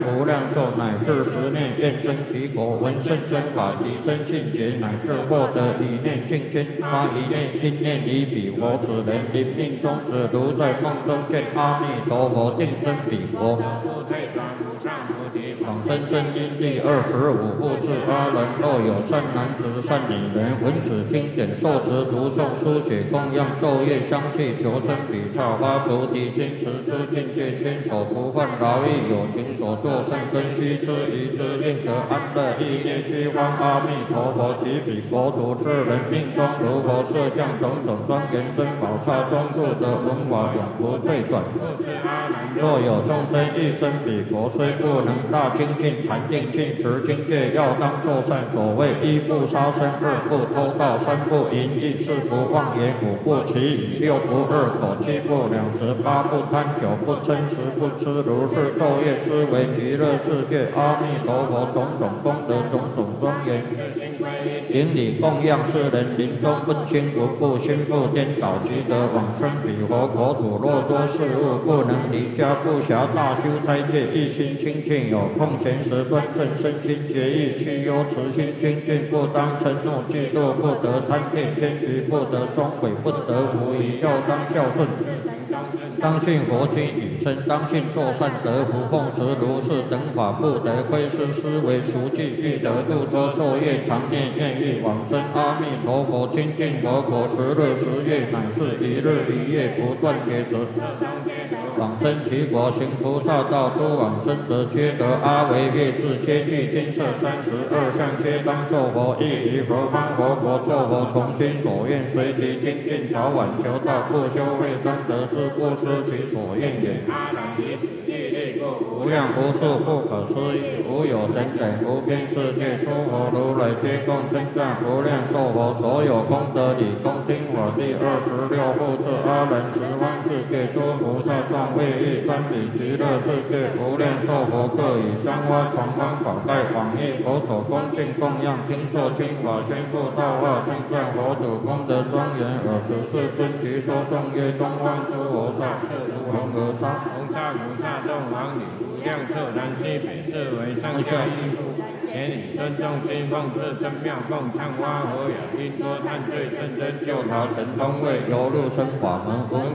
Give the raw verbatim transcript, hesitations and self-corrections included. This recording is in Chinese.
无量寿乃至十念愿生其国，闻甚深法及生信解，乃至获得一念净心，发一念心念以彼佛。此人临命终时，如在梦中见阿弥陀佛，定生彼国。往生真因第二十五复次阿人，若有善男子、善女人，闻此经典，受持读诵、书写、供养、昼夜相继，求生彼刹，发菩提心，持之境界，坚守不犯劳役，有情所作善根，须知于之，令得安乐。意念虚幻阿弥陀佛，及彼国土是人命中如佛设相，种种庄严珍宝刹中速得文法，永不退转。若有众生欲生彼国，虽不能大精进禅定尽持境界，要当作善。所谓一不杀生，二不偷盗，三不淫逸，四不妄言，五不绮语，六不二口，七不两舌，八不贪酒，不嗔十不痴。如是昼夜思维极乐世界阿弥陀佛种种功德，种种庄严。顶礼供养世人，临终不轻不怖，心不颠倒，即得往生彼佛国土。若多事物不能离家，不暇大修斋戒，一心清净，有空闲时端正身心节义，去忧慈心精进，不当嗔怒嫉妒，不得贪恋迁居，不得装鬼，不得无疑，要当孝顺。当信佛经语声，当信作善得福，奉持如是等法，不得窥视思维熟记，欲得度脱昼夜常念，愿欲往生阿弥陀佛清净佛国，十日十夜乃至一日一夜不断劫则往生其国。行菩萨道，诸往生者皆得阿惟越致，皆具金色三十二相，皆当作佛。亦于何方佛国作佛，从心所愿，随其精进，早晚求道，不修慧当得之，不失其所愿也。无量无数不可思议，无有等等无边世界，诸佛如来皆共称赞无量寿佛，所有功德理恭听我第二十六复次阿人，十方世界诸菩萨众为欲瞻彼极乐世界无量寿佛，各以香花传方宝盖往诣佛所恭敬供养，听受经法，宣布道化，称赞佛土功德庄严。尔时世尊即说颂曰：东方诸菩萨是如恒河沙，红沙菩萨众王女，无量色南西北，是为上下一部。且你尊重心奉至真妙共唱花和雅音多叹最甚深，救逃神通位，犹入生法门。